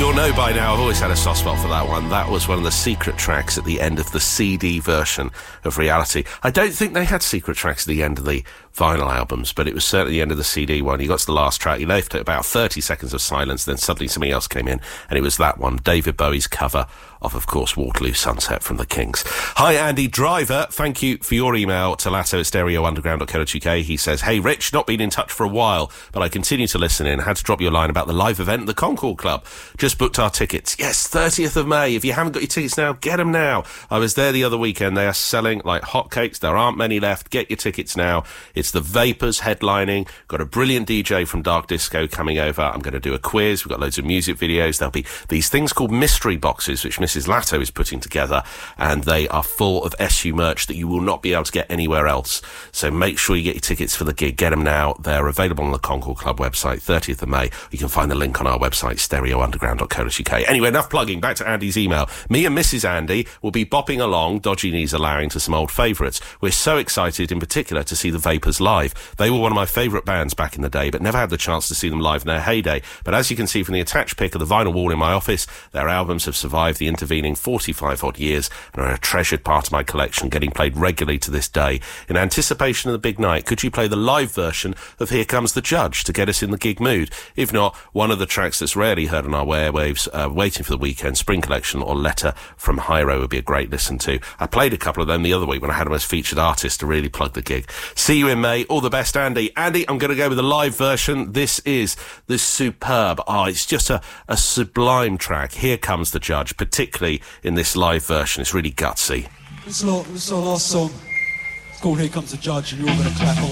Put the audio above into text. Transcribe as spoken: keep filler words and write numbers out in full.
You'll know by now, I've always had a soft spot for that one. That was one of the secret tracks at the end of the C D version of Reality. I don't think they had secret tracks at the end of the vinyl albums, but it was certainly the end of the C D one. You got to the last track, you left it about thirty seconds of silence, then suddenly something else came in, and it was that one, David Bowie's cover of, of course, Waterloo Sunset from the Kings. Hi, Andy Driver. Thank you for your email to Latto at stereo underground dot co dot uk. He says, hey, Rich, not been in touch for a while, but I continue to listen in. Had to drop you a line about the live event at the Concord Club. Just booked our tickets. Yes, thirtieth of May. If you haven't got your tickets now, get them now. I was there the other weekend. They are selling like hotcakes. There aren't many left. Get your tickets now. It's the Vapors headlining. Got a brilliant D J from Dark Disco coming over. I'm going to do a quiz. We've got loads of music videos. There'll be these things called mystery boxes, which Missus Latto is putting together, and they are full of S U merch that you will not be able to get anywhere else. So make sure you get your tickets for the gig. Get them now. They're available on the Concord Club website, thirtieth of May. You can find the link on our website, stereo underground dot co dot uk. Anyway, enough plugging. Back to Andy's email. Me and Missus Andy will be bopping along, dodgy knees allowing, to some old favourites. We're so excited, in particular, to see the Vapors live. They were one of my favourite bands back in the day, but never had the chance to see them live in their heyday. But as you can see from the attached pic of the vinyl wall in my office, their albums have survived the intervening forty-five odd years and are a treasured part of my collection, getting played regularly to this day. In anticipation of the big night, could you play the live version of Here Comes the Judge to get us in the gig mood? If not, one of the tracks that's rarely heard on our airwaves, uh, Waiting for the Weekend, Spring Collection, or Letter from Hyro would be a great listen to. I played a couple of them the other week when I had them as featured artists to really plug the gig. See you in May. All the best, Andy. Andy, I'm going to go with the live version. This is the superb, oh, it's just a, a sublime track. Here Comes the Judge, particularly in this live version. It's really gutsy. This is our, this is our last song. It's called Here Comes the Judge, and you're all going to clap on.